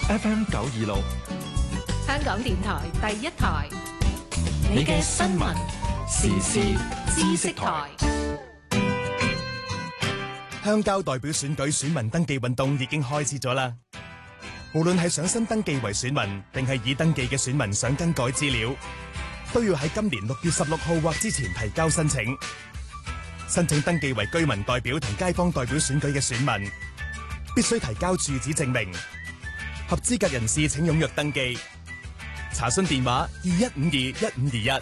FM 926， 香港電台第一台， 你嘅新聞時事知識台。 鄉郊代表選舉選民登記運動已經開始咗啦。無論係想新登記為選民，定係已登記嘅選民想更改資料，都要喺今年6月16號或之前提交申請。申請登記為居民代表同街坊代表選舉嘅選民，必須提交住址證明。合資格人士請踴躍登記。查詢電話21521521。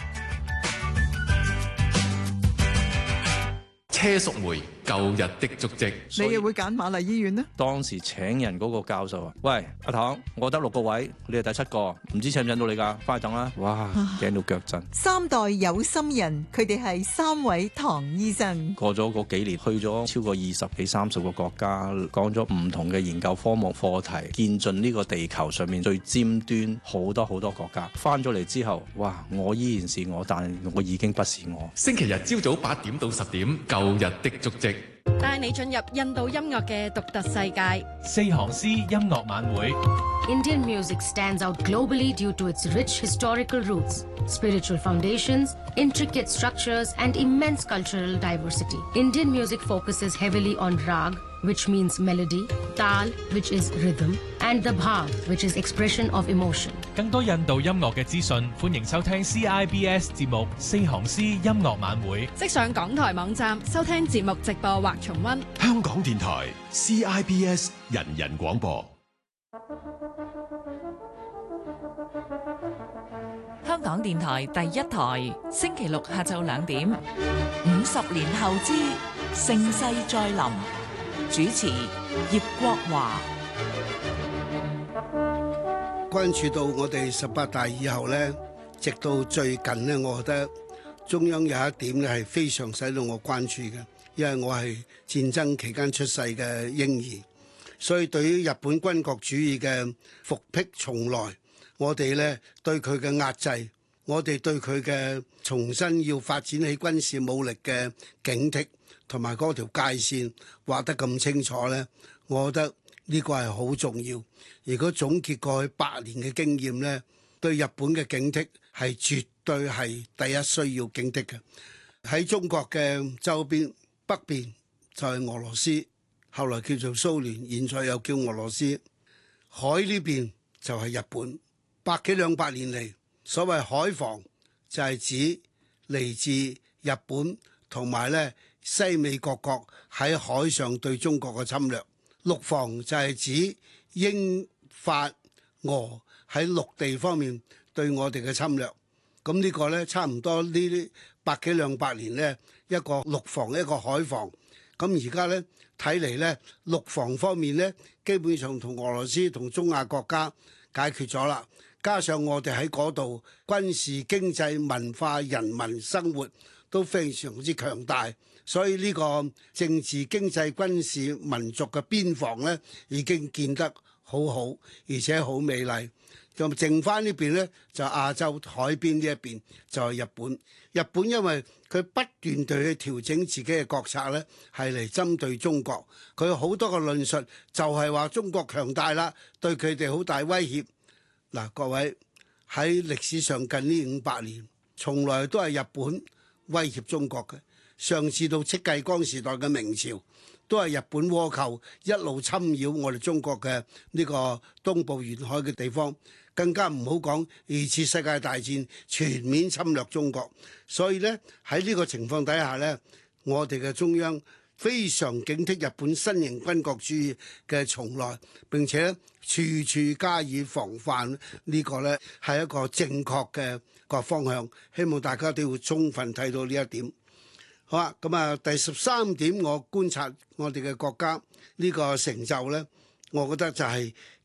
車淑梅舊日的足跡， 你又會揀瑪麗醫院呢？ 當時請人嗰個教授啊，喂，阿唐，我得6個位，你係第7個，唔知請唔請到你㗎？翻去等啦！哇，驚到腳震。 三代有心人，佢哋係3位唐醫生。 過咗嗰幾年，去咗超過20幾30個國家，講咗唔同嘅研究科目課題，見盡呢個地球上面最尖端好多國家。翻咗嚟之後，哇！我依然是我，但我已經不是我。 星期日朝早8點到10點，舊日的足跡。 帶你進入印度音樂嘅獨特世界。 四行詩音樂晚會。 Indian music stands out globally due to its rich historical roots, spiritual foundations, intricate structures, and immense cultural diversity. Indian music focuses heavily on rag, which means melody, tal, which is rhythm, and the bhav, which is expression of emotion. 更多印度音樂嘅資訊，歡迎收聽 CIBS 節目《四行詩音樂晚會》。 即上港台網站收聽節目直播或重溫。 香港電台 CIBS 人人廣播。 香港電台第一台，星期六下晝2點，50年後之盛世再臨，主持葉國華。 關注到我哋18大以後呢，直到最近呢，我覺得中央有一點呢係非常使到我關注嘅，因為我係戰爭期間出世嘅嬰兒，所以對於日本軍國主義嘅復辟重來，我哋呢對佢嘅壓制，我哋對佢嘅重新要發展起軍事武力嘅警惕，同埋嗰條界線畫得咁清楚呢，我覺得呢個係好重要。如果總結過去8年嘅經驗呢，對日本嘅警惕係絕對係第一需要警惕嘅。喺中國嘅周邊北邊就係俄羅斯，後來叫做蘇聯，現在又叫俄羅斯。海呢邊就係日本。百幾兩百年嚟，所謂海防就係指嚟自日本同埋咧西美各國喺海上對中國嘅侵略。陸防就係指英法俄喺陸地方面對我哋嘅侵略。咁呢個呢，差唔多呢啲百幾兩百年呢，一個陸防一個海防。咁而家呢，睇嚟呢，陸防方面呢，基本上同俄羅斯同中亞國家解決咗啦。加上我哋喺嗰度軍事、經濟、文化、人民生活都非常之強大，所以呢個政治、經濟、軍事、民族嘅邊防呢，已經建得好好，而且好美麗。咁剩翻呢邊呢，就亞洲海邊呢一邊就係日本。日本因為佢不斷地去調整自己嘅國策呢，係嚟針對中國。佢好多個論述就係話中國強大啦，對佢哋好大威脅。嗱，各位喺歷史上近呢500年，從來都係日本威脅中國嘅。上至到戚繼光時代嘅明朝，都係日本倭寇一路侵擾我哋中國嘅呢個東部沿海嘅地方。更加唔好講2次世界大戰全面侵略中國。所以呢，喺呢個情況底下呢，我哋嘅中央非常警惕日本新型軍國主義嘅重來，並且處處加以防範。呢個呢係一個正確嘅個方向，希望大家都要充分睇到呢一點。好啊，咁啊，第13點我觀察我哋嘅國家呢個成就呢，我覺得就係